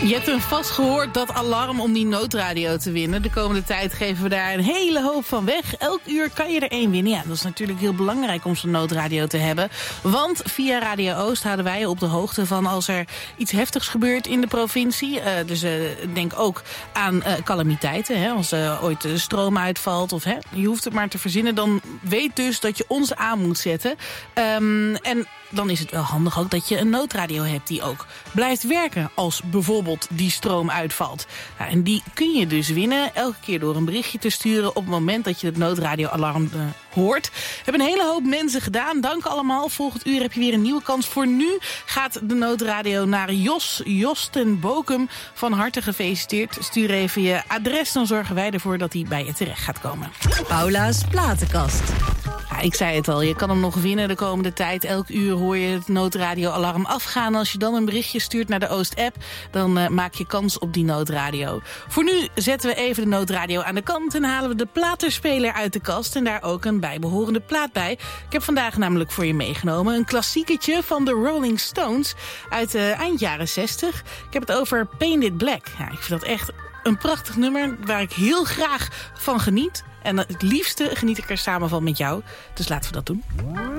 Je hebt hem vast gehoord, dat alarm om die noodradio te winnen. De komende tijd geven we daar een hele hoop van weg. Elk uur kan je er één winnen. Ja, dat is natuurlijk heel belangrijk om zo'n noodradio te hebben. Want via Radio Oost houden wij je op de hoogte van als er iets heftigs gebeurt in de provincie. Denk ook aan calamiteiten. Hè? Als ooit de stroom uitvalt of je hoeft het maar te verzinnen. Dan weet dus dat je ons aan moet zetten. En dan is het wel handig ook dat je een noodradio hebt die ook blijft werken als bijvoorbeeld die stroom uitvalt. Nou, en die kun je dus winnen elke keer door een berichtje te sturen op het moment dat je het noodradioalarm hoort. Hebben een hele hoop mensen gedaan. Dank allemaal. Volgend uur heb je weer een nieuwe kans. Voor nu gaat de noodradio naar Jos ten Bokum. Van harte gefeliciteerd. Stuur even je adres, dan zorgen wij ervoor dat hij bij je terecht gaat komen. Paula's platenkast. Ja, ik zei het al, je kan hem nog winnen de komende tijd. Elk uur hoor je het noodradioalarm afgaan. Als je dan een berichtje stuurt naar de Oost-app, dan maak je kans op die noodradio. Voor nu zetten we even de noodradio aan de kant en halen we de platenspeler uit de kast en daar ook een bijbehorende plaat bij. Ik heb vandaag namelijk voor je meegenomen een klassieketje van de Rolling Stones uit eind jaren 60. Ik heb het over Painted Black. Ja, ik vind dat echt een prachtig nummer waar ik heel graag van geniet. En het liefste geniet ik er samen van met jou. Dus laten we dat doen.